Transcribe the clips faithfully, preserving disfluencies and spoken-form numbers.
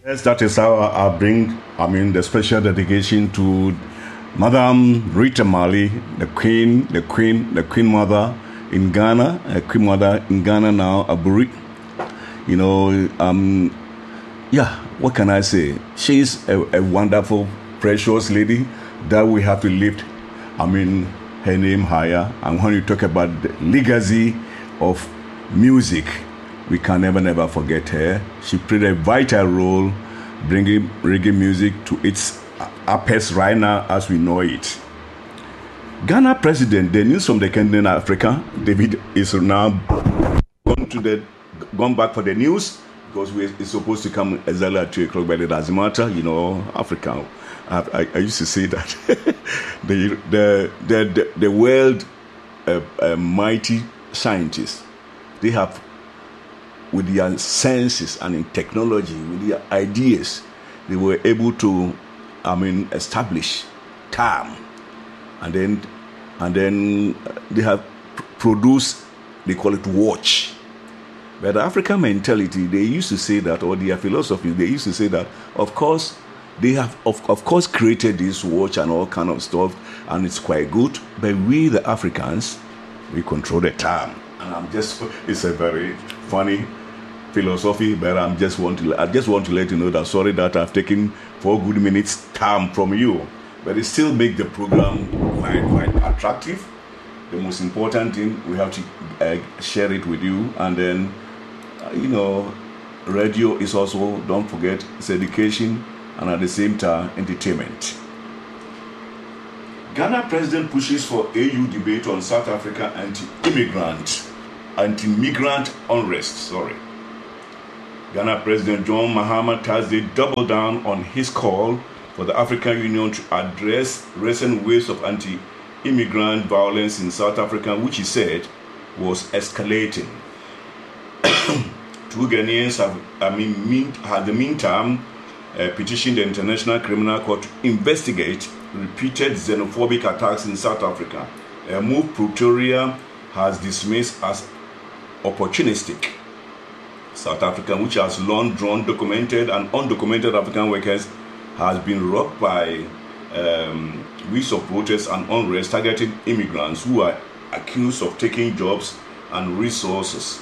Yes, that is how I bring, I mean, the special dedication to Madam Rita Marley, the Queen, the Queen, the Queen Mother in Ghana, a Queen Mother in Ghana now, Aburi. You know, um, yeah, what can I say? She's a, a wonderful, precious lady that we have to lift, I mean, her name higher. And when you talk about the legacy of music, we can never, never forget her. She played a vital role bringing reggae music to its apex right now as we know it. Ghana President, the news from the Kingdom of Africa, David is now gone to the gone back for the news because we it's supposed to come exactly at two o'clock, but it doesn't matter. You know, Africa. I, I, I used to say that the, the the the the world uh, uh, mighty scientists, they have, with their senses and in technology, with their ideas, they were able to, I mean, establish time, and then, and then they have produced, they call it watch. But the African mentality, they used to say that, or their philosophy, they used to say that, of course, they have, of, of course, created this watch and all kind of stuff, and it's quite good. But we, the Africans, we control the time. And I'm just, it's a very funny philosophy, but I'm just want to, I just want to let you know that sorry that I've taken four good minutes time from you, but it still makes the program quite, quite attractive. The most important thing, we have to uh, share it with you, and then, uh, you know, radio is also, don't forget, it's education, and at the same time, entertainment. Ghana president pushes for A U debate on South Africa anti-immigrant, anti-migrant unrest, sorry. Ghana President John Mahama Thursday doubled down on his call for the African Union to address recent waves of anti-immigrant violence in South Africa, which he said was escalating. Two Ghanaians have, I mean, mean, had the meantime uh, petitioned the International Criminal Court to investigate repeated xenophobic attacks in South Africa, a move Pretoria has dismissed as opportunistic. South Africa, which has long drawn documented and undocumented African workers, has been rocked by um, weeks of protests and unrest targeting immigrants who are accused of taking jobs and resources.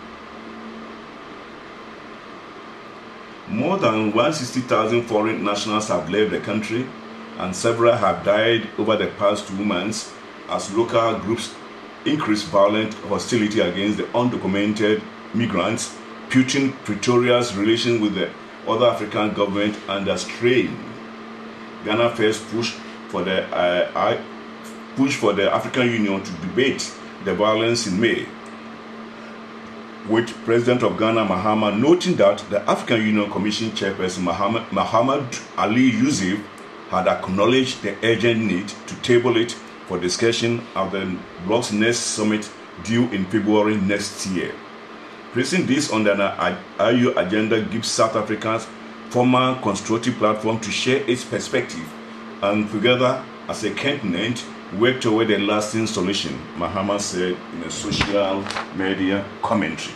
More than one hundred sixty thousand foreign nationals have left the country, and several have died over the past two months as local groups increase violent hostility against the undocumented migrants, putting Pretoria's relations with the other African government under strain. Ghana first pushed for the uh, push for the African Union to debate the violence in May, with President of Ghana Mahama noting that the African Union Commission chairperson Muhammad, Muhammad Ali Yusuf had acknowledged the urgent need to table it for discussion at the bloc's next summit due in February next year. Placing this on the I U agenda gives South Africa's former constructive platform to share its perspective and together as a continent work toward a lasting solution, Mahama said in a social media commentary.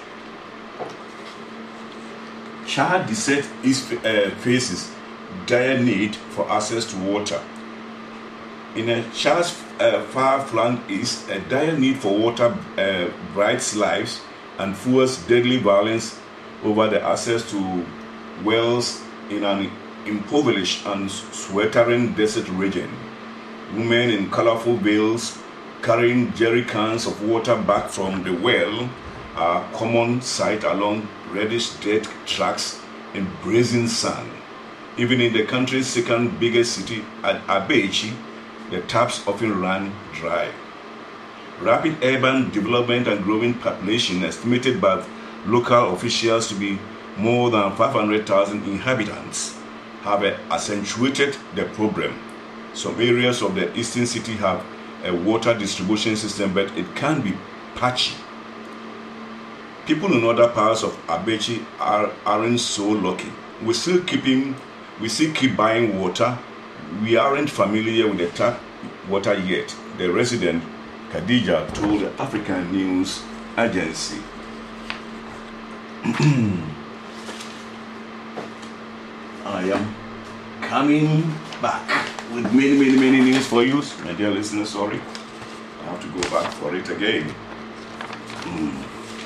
Chad desert is, uh, faces dire need for access to water. In a Chad's uh, far-flung east, a dire need for water uh, brights lives and fuels deadly violence over the access to wells in an impoverished and sweltering desert region. Women in colorful veils carrying jerry cans of water back from the well are a common sight along reddish dirt tracks in blazing sun. Even in the country's second biggest city, at Abechi, the taps often run dry. Rapid urban development and growing population, estimated by local officials to be more than five hundred thousand inhabitants, have accentuated the problem. Some areas of the eastern city have a water distribution system, but it can be patchy. People in other parts of Abechi are, aren't so lucky. We still keeping, we still keep buying water. We aren't familiar with the tap water yet, the resident Khadija told the African News Agency. I am coming back with many, many, many news for you, my dear listeners. Sorry, I have to go back for it again. Mm.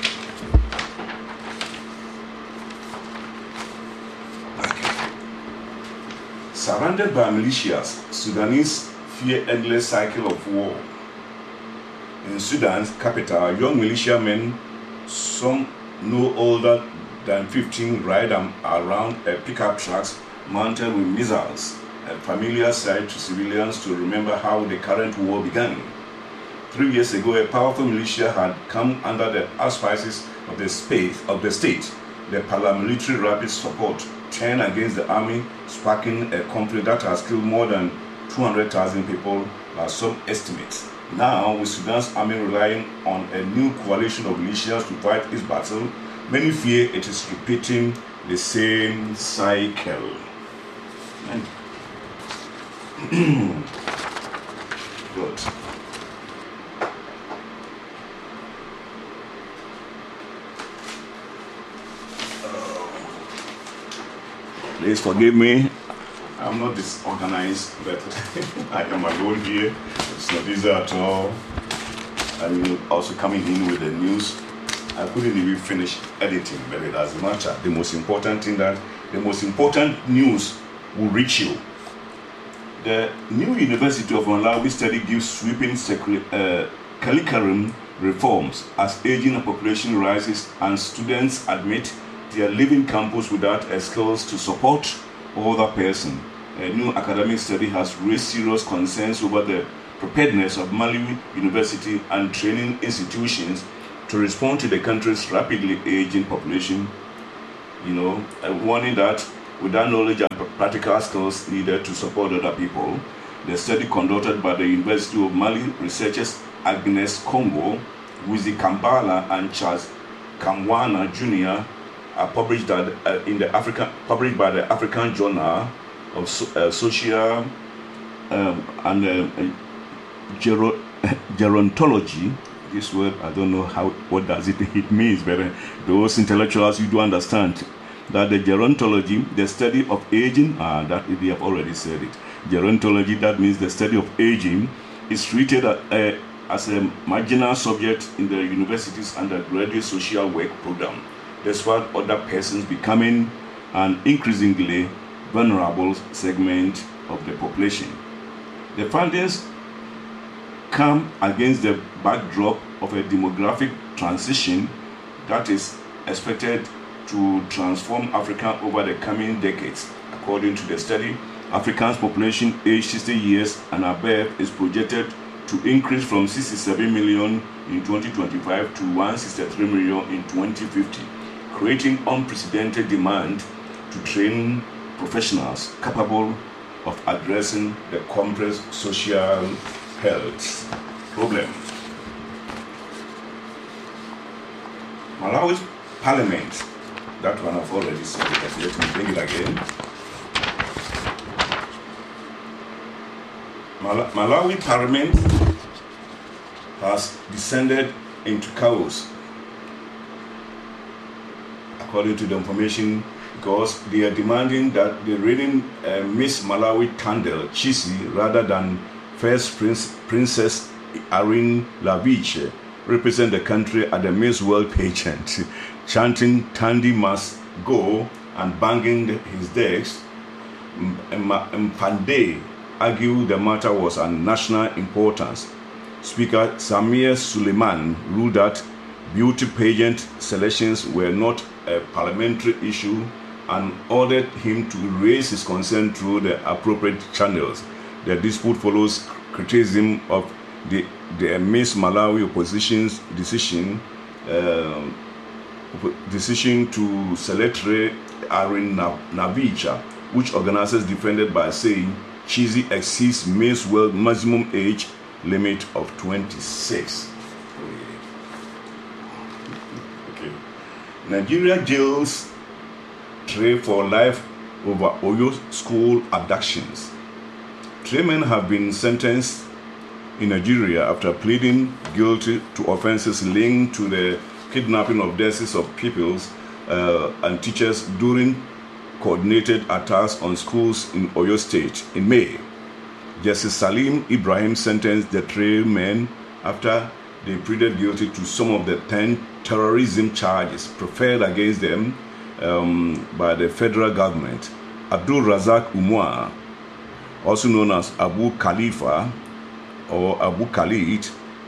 Okay. Surrounded by militias, Sudanese fear endless cycle of war. In Sudan's capital, young militiamen, some no older than fifteen, ride around a pickup trucks mounted with missiles, a familiar sight to civilians to remember how the current war began. Three years ago, a powerful militia had come under the auspices of the, space, of the state. The paramilitary rapid support turned against the army, sparking a conflict that has killed more than two hundred thousand people by some estimates. Now, with Sudan's army relying on a new coalition of militias to fight its battle, many fear it is repeating the same cycle. Good. Please forgive me. I'm not disorganized, but I am alone here. It's not easy at all. I'm also coming in with the news. I couldn't even finish editing, but it doesn't matter. The most important thing that the most important news will reach you. The new University of Malawi study gives sweeping uh, curriculum reforms as aging population rises and students admit they are leaving campus without skills to support other person. A new academic study has raised serious concerns over the preparedness of Malawi university and training institutions to respond to the country's rapidly aging population. You know, a warning that without knowledge and practical skills needed to support other people, the study conducted by the University of Mali researchers Agnes Congo, Wizi Kambala, and Charles Kamwana Junior are published that, uh, in the African published by the African Journal of so, uh, Social um, and uh, Gero Gerontology. This word, I don't know how what does it it means, but uh, those intellectuals, you do understand that the gerontology, the study of aging, uh, that they have already said it. Gerontology, that means the study of aging, is treated uh, as a marginal subject in the university's undergraduate social work program, despite other persons becoming an increasingly vulnerable segment of the population. The findings come against the backdrop of a demographic transition that is expected to transform Africa over the coming decades. According to the study, Africa's population aged sixty years and above is projected to increase from sixty-seven million in twenty twenty-five to one hundred sixty-three million in twenty fifty, creating unprecedented demand to train professionals capable of addressing the complex social health problem. Malawi's parliament, that one I've already said it, but let me bring it again. Mal Malawi parliament has descended into chaos, according to the information, because they are demanding that the reigning uh, Miss Malawi Tandel Chisi, rather than First Prince, Princess Irene Laviche, represent the country at the Miss World pageant, chanting Tandi must go and banging his decks. Mpande argued the matter was of national importance. Speaker Samir Suleiman ruled that beauty pageant selections were not a parliamentary issue and ordered him to raise his concern through the appropriate channels. The dispute follows criticism of the, the Miss Malawi opposition's decision uh, decision to select Irene Navicha, which organizers defended by saying Chisi exceeds Miss World maximum age limit of twenty-six. Okay. Nigeria jails tray for life over Oyo school abductions. Three men have been sentenced in Nigeria after pleading guilty to offenses linked to the kidnapping of dozens of pupils uh, and teachers during coordinated attacks on schools in Oyo State in May. Justice Salim Ibrahim sentenced the three men after they pleaded guilty to some of the ten terrorism charges preferred against them um, by the federal government. Abdul Razak Umar, also known as Abu Khalifa or Abu Khalid,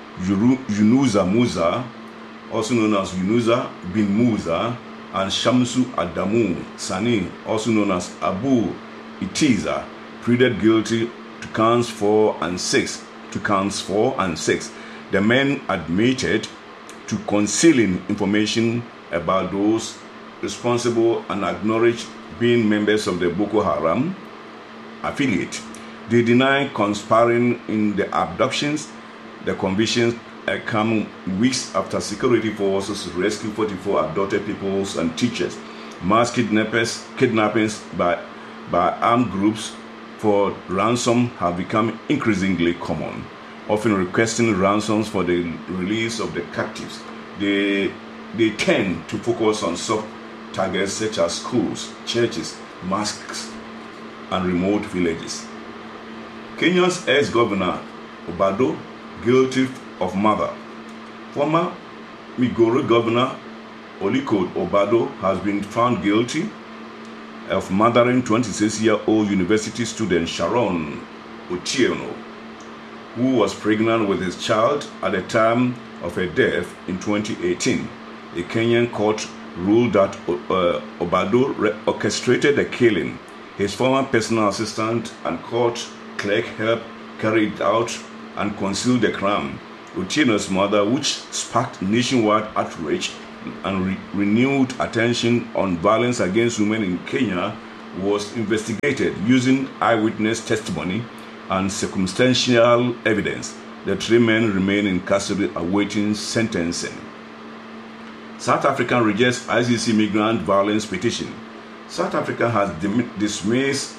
Yunusa Musa, also known as Yunusa bin Musa, and Shamsu Adamu Sani, also known as Abu Itiza, pleaded guilty to counts four and six. To counts four and six. The men admitted to concealing information about those responsible and acknowledged being members of the Boko Haram affiliate. They deny conspiring in the abductions. The convictions uh, come weeks after security forces rescued forty-four abducted peoples and teachers. Mass kidnappers, kidnappings by, by armed groups for ransom have become increasingly common, often requesting ransoms for the release of the captives. They, they tend to focus on soft targets such as schools, churches, mosques, and remote villages. Kenya's ex-governor Obado, guilty of murder. Former Migori governor Oliko Obado has been found guilty of murdering twenty-six-year-old university student Sharon Otieno, who was pregnant with his child at the time of her death in twenty eighteen. A Kenyan court ruled that uh, Obado orchestrated the killing. His former personal assistant and court clerk helped carry it out and conceal the crime. Otieno's murder, which sparked nationwide outrage and re- renewed attention on violence against women in Kenya, was investigated using eyewitness testimony and circumstantial evidence. The three men remain in custody awaiting sentencing. South Africa rejects I C C migrant violence petition. South Africa has dim- dismissed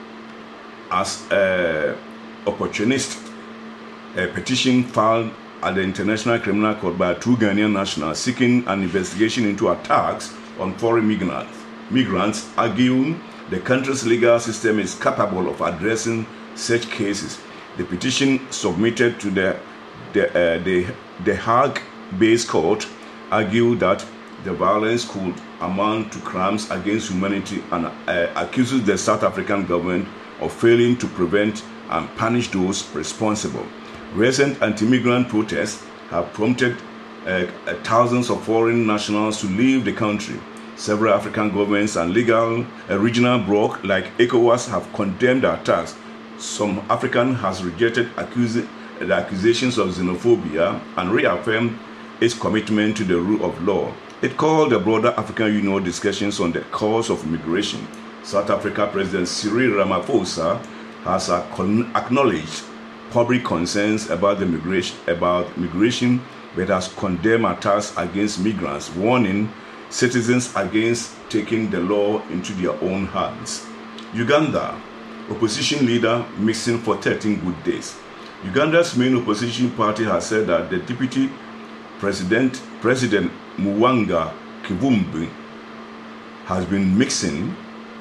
as uh, opportunist a petition filed at the International Criminal Court by two Ghanaian nationals seeking an investigation into attacks on foreign migrants, migrants arguing the country's legal system is capable of addressing such cases. The petition submitted to the, the, uh, the, the Hague-based court argued that the violence could amount to crimes against humanity and uh, accuses the South African government of failing to prevent and punish those responsible. Recent anti-migrant protests have prompted uh, uh, thousands of foreign nationals to leave the country. Several African governments and legal uh, regional blocs like ECOWAS have condemned the attacks. Some African has rejected accusi- the accusations of xenophobia and reaffirmed its commitment to the rule of law. It called the broader African Union discussions on the cause of migration. South Africa President Cyril Ramaphosa has acknowledged public concerns about the migration, about migration, but has condemned attacks against migrants, warning citizens against taking the law into their own hands. Uganda, opposition leader mixing for thirteen good days. Uganda's main opposition party has said that the deputy president, President Mwanga Kivumbi, has been mixing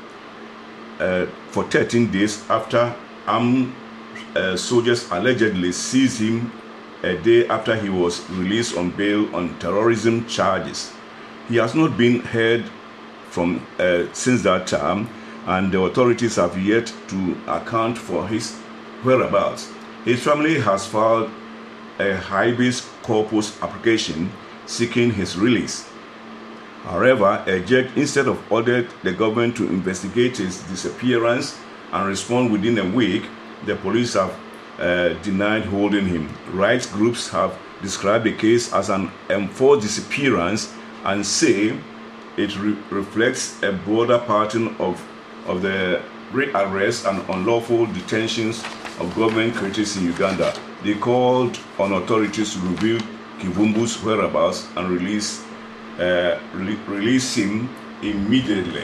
uh, for thirteen days after armed uh, soldiers allegedly seized him a day after he was released on bail on terrorism charges. He has not been heard from uh, since that time, and the authorities have yet to account for his whereabouts. His family has filed a habeas corpus application seeking his release. However, a judge instead of ordered the government to investigate his disappearance and respond within a week, the police have uh, denied holding him. Rights groups have described the case as an enforced disappearance and say it re- reflects a broader pattern of, of the rearrest and unlawful detentions of government critics in Uganda. They called on authorities to reveal Kivumbu's whereabouts and release, uh, re- release him immediately.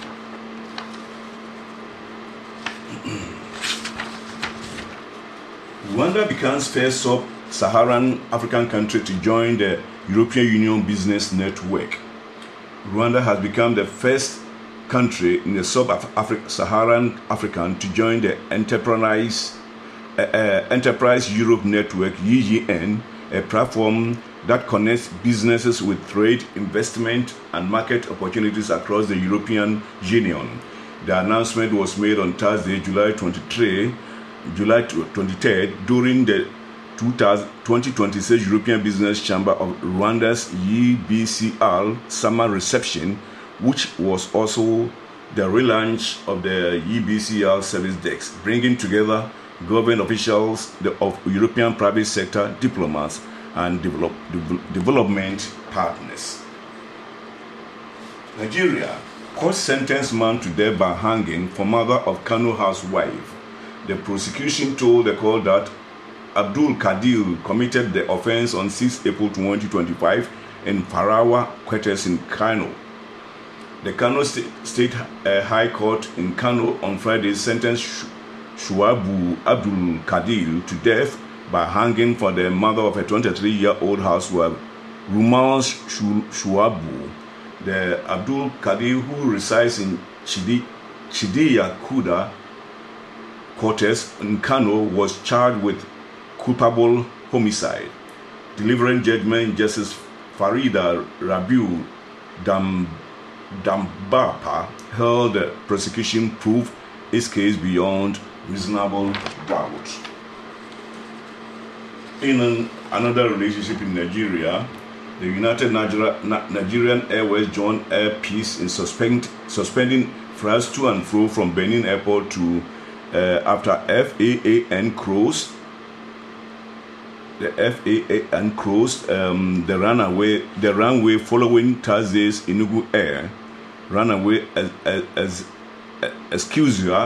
Rwanda becomes first sub-Saharan African country to join the European Union Business Network. Rwanda has become the first country in the sub-Saharan Africa to join the Enterprise uh, uh, Enterprise Europe Network (E U N), a platform that connects businesses with trade, investment, and market opportunities across the European Union. The announcement was made on Thursday, July twenty-third, July twenty-third, during the twenty twenty-six European Business Chamber of Rwanda's E B C R summer reception, which was also the relaunch of the E B C R service desk, bringing together government officials of European private sector, diplomats, and develop, de- development partners. Nigeria court sentenced man to death by hanging for murder of Kano housewife. The prosecution told the court that Abdul Kadir committed the offense on sixth April twenty twenty-five in Farawa quarters in Kano. The Kano State, State uh, High Court in Kano on Friday sentenced Shuabu Abdul Kadir to death by hanging for the murder of a twenty-three-year-old housewife, Rumans Shuabu. The Abdul Kadir, who resides in Chidi, Chidiya Kuda quarters in Kano, was charged with culpable homicide. Delivering judgment, Justice Farida Rabiu Dam, Dambapa held the prosecution proved its case beyond reasonable doubt. In an, another relationship in Nigeria, the United Nigeria, Nigerian Airways joined Air Peace in suspend, suspending flights to and fro from Benin Airport to uh, after F A A N closed. The F A A N closed um, the runaway the runway following Thursday's Enugu Air runaway as as, as excuse